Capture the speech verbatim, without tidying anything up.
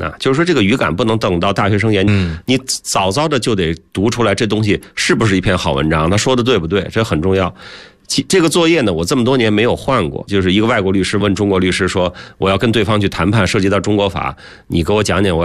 啊，就是说这个语感不能等到大学生研，嗯，你早早的就得读出来这东西是不是一篇好文章，他说的对不对，这很重要。这个作业呢，我这么多年没有换过，就是一个外国律师问中国律师说，我要跟对方去谈判，涉及到中国法，你给我讲讲我